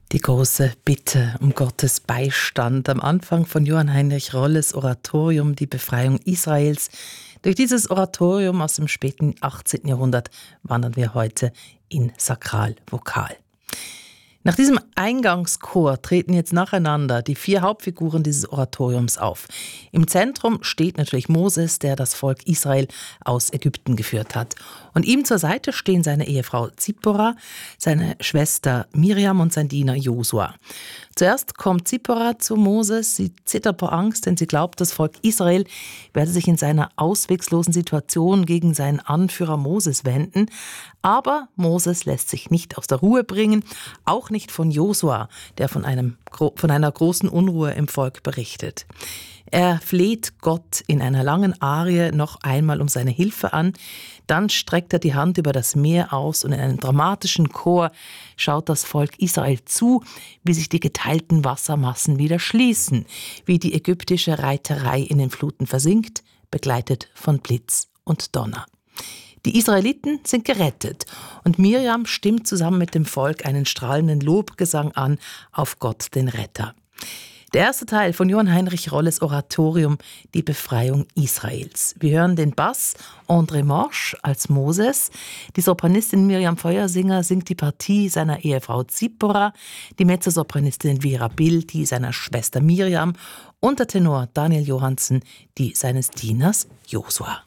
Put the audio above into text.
Die große Bitte um Gottes Beistand am Anfang von Johann Heinrich Rolles Oratorium Die Befreiung Israels. Durch dieses Oratorium aus dem späten 18. Jahrhundert wandern wir heute in Sakralvokal. Nach diesem Eingangschor treten jetzt nacheinander die 4 Hauptfiguren dieses Oratoriums auf. Im Zentrum steht natürlich Moses, der das Volk Israel aus Ägypten geführt hat. Und ihm zur Seite stehen seine Ehefrau Zipporah, seine Schwester Miriam und sein Diener Josua. Zuerst kommt Zipporah zu Moses. Sie zittert vor Angst, denn sie glaubt, das Volk Israel werde sich in seiner ausweglosen Situation gegen seinen Anführer Moses wenden. Aber Moses lässt sich nicht aus der Ruhe bringen, auch nicht von Josua, der von einer großen Unruhe im Volk berichtet. Er fleht Gott in einer langen Arie noch einmal um seine Hilfe an. Dann streckt er die Hand über das Meer aus und in einem dramatischen Chor schaut das Volk Israel zu, wie sich die geteilten Wassermassen wieder schließen, wie die ägyptische Reiterei in den Fluten versinkt, begleitet von Blitz und Donner. Die Israeliten sind gerettet und Miriam stimmt zusammen mit dem Volk einen strahlenden Lobgesang an auf Gott, den Retter. Der erste Teil von Johann Heinrich Rolles Oratorium Die Befreiung Israels. Wir hören den Bass André Morsch als Moses. Die Sopranistin Miriam Feuersinger singt die Partie seiner Ehefrau Zipporah, die Mezzosopranistin Vera Bill, die seiner Schwester Miriam und der Tenor Daniel Johansen, die seines Dieners Josua.